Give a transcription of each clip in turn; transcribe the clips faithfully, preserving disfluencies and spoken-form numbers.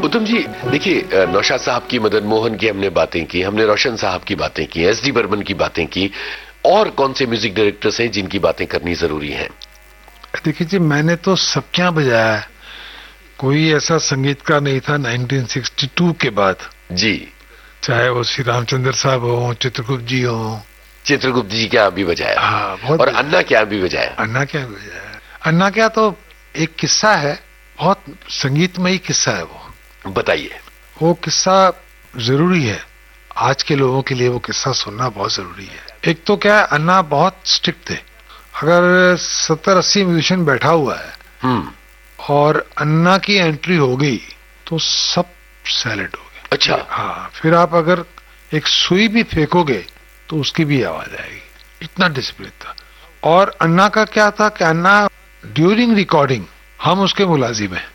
उत्तम जी, देखिए, नौशाद साहब की, मदन मोहन की हमने बातें की, हमने रोशन साहब की बातें की, एस डी बर्मन की बातें की, और कौन से म्यूजिक डायरेक्टर्स हैं जिनकी बातें करनी जरूरी हैं? देखिए जी, मैंने तो सब क्या बजाया है, कोई ऐसा संगीतकार नहीं था नाइनटीन सिक्सटी टू के बाद जी, चाहे वो श्री रामचंद्र साहब हो, चित्रगुप्त जी हो। चित्रगुप्त जी क्या भी बजाया, हाँ, बहुत। और अन्ना क्या भी बजाया। अन्ना क्या भी बजाया। अन्ना क्या तो एक किस्सा है, बहुत संगीतमयी किस्सा है वो। बताइए। वो किस्सा जरूरी है, आज के लोगों के लिए वो किस्सा सुनना बहुत जरूरी है। एक तो क्या है, अन्ना बहुत स्ट्रिक्ट थे। अगर सत्तर अस्सी म्यूजिशियन बैठा हुआ है हम्म और अन्ना की एंट्री हो गई तो सब साइलेंट हो गए। अच्छा। हाँ, फिर आप अगर एक सुई भी फेंकोगे तो उसकी भी आवाज आएगी, इतना डिसिप्लिन था। और अन्ना का क्या था कि अन्ना ड्यूरिंग रिकॉर्डिंग हम उसके मुलाजिम हैं,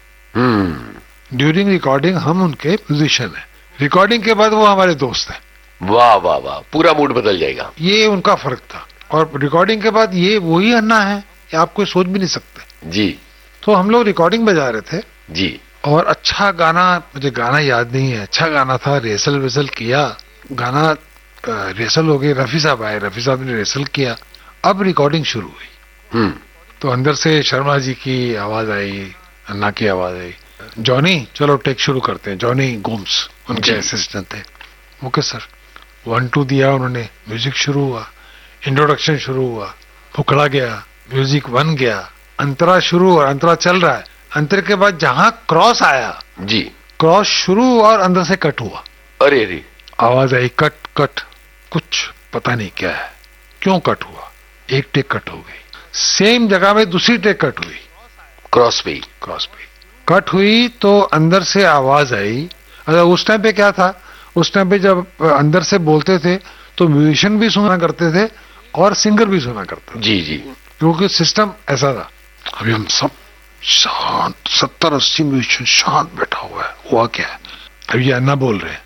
हम्म ड्यूरिंग रिकॉर्डिंग हम उनके म्यूजिशियन हैं, रिकॉर्डिंग के बाद वो हमारे दोस्त हैं। वाह वाह वाह, पूरा मूड बदल जाएगा। ये उनका फर्क था। और रिकॉर्डिंग के बाद ये वही अन्ना है, ये आप कोई सोच भी नहीं सकते जी। तो हम लोग रिकॉर्डिंग बजा रहे थे जी। और अच्छा गाना, मुझे गाना याद नहीं है, अच्छा गाना था, रेसल वेसल किया, गाना रेसल हो गई, रफी साहब आए, रफी साहब ने रेसल किया, अब रिकॉर्डिंग शुरू हुई। हम्म तो अंदर से शर्मा जी की आवाज आई, अन्ना की आवाज आई, जॉनी चलो टेक शुरू करते हैं। जॉनी गोम्स उनके असिस्टेंट थे। ओके सर, वन टू दिया उन्होंने, म्यूजिक शुरू हुआ, इंट्रोडक्शन शुरू हुआ, फुकड़ा गया, म्यूजिक वन गया, अंतरा शुरू और अंतरा चल रहा है। अंतर के बाद जहां क्रॉस आया जी, क्रॉस शुरू और अंदर से कट हुआ। अरे अरे, आवाज आई कट कट, कुछ पता नहीं क्या है, क्यों कट हुआ। एक टेक कट हो गई, सेम जगह में दूसरी टेक कट हुई, क्रॉस पे क्रॉस पे कट हुई तो अंदर से आवाज आई। अच्छा, उस टाइम पे क्या था, उस टाइम पे जब अंदर से बोलते थे तो म्यूजिशियन भी सुना करते थे और सिंगर भी सुना करते थे। जी जी, क्योंकि सिस्टम ऐसा था। अभी हम सब शांत, सत्तर अस्सी म्यूजिशियन शांत बैठा हुआ है, हुआ क्या है, अभी अन्ना बोल रहे हैं,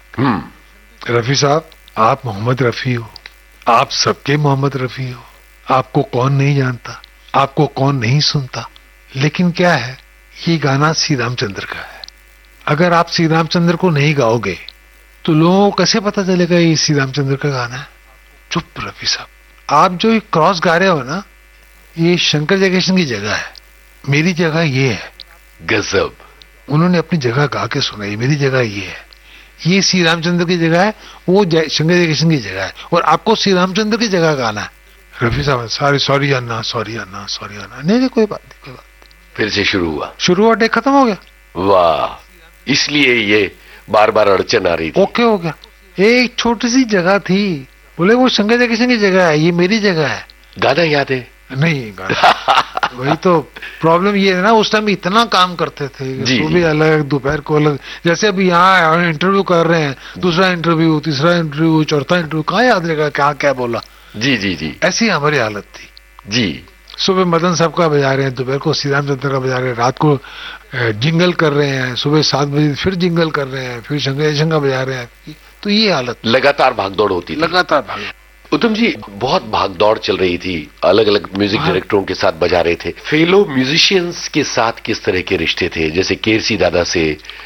हम्म रफी साहब आप मोहम्मद रफी हो, आप सबके मोहम्मद रफी हो, आपको कौन नहीं जानता, आपको कौन नहीं सुनता, लेकिन क्या है, ये गाना श्री रामचंद्र का है। अगर आप श्री रामचंद्र को नहीं गाओगे तो लोगों को कैसे पता चलेगा ये श्री रामचंद्र का गाना है। चुप रफी साहब, आप जो ये क्रॉस गा रहे हो ना, ये शंकर जयकिशन की जगह है, मेरी जगह ये है। गजब। उन्होंने अपनी जगह गा के सुनाई, मेरी जगह ये है, ये श्री रामचंद्र की जगह है, वो शंकर जयकिशन की जगह है, और आपको श्री रामचंद्र की जगह गाना है। रफी साहब सॉरी सॉरी अन्ना, सॉरी अन्ना, सॉरी अन्ना, नहीं नहीं कोई बात नहीं, कोई बात नहीं। फिर से शुरू हुआ, शुरू हुआ, टेक खत्म हो गया। वाह, इसलिए ये बार बार अड़चन आ रही थी। ओके हो गया। एक छोटी सी जगह थी, बोले वो शंकर जयकिशन की जगह है, ये मेरी जगह है। गाना याद है? नहीं गाना वही तो प्रॉब्लम ये है ना, उस टाइम इतना काम करते थे, सुबह अलग, दोपहर को अलग। जैसे अभी यहाँ इंटरव्यू कर रहे हैं, दूसरा इंटरव्यू, तीसरा इंटरव्यू, चौथा इंटरव्यू, कहाँ याद रहेगा क्या क्या बोला। जी जी जी, ऐसी हमारी हालत थी जी। सुबह मदन साहब का बजा रहे हैं, दोपहर को श्री रामचंद्र का बजा रहे हैं, रात को जिंगल कर रहे हैं, सुबह सात बजे फिर जिंगल कर रहे हैं, फिर शंकर जयकिशन का बजा रहे हैं। तो ये हालत, लगातार भागदौड़ होती थी। लगातार भाग। उत्तम जी, बहुत भागदौड़ चल रही थी, अलग अलग म्यूजिक डायरेक्टरों के साथ बजा रहे थे। फेलो म्यूजिशियंस के साथ किस तरह के रिश्ते थे, जैसे केरसी दादा से,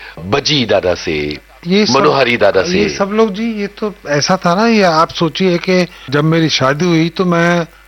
बजी दादा से, ये मनोहरी दादा से? ये सब लोग जी, ये तो ऐसा था ना, ये आप सोचिए कि जब मेरी शादी हुई तो मैं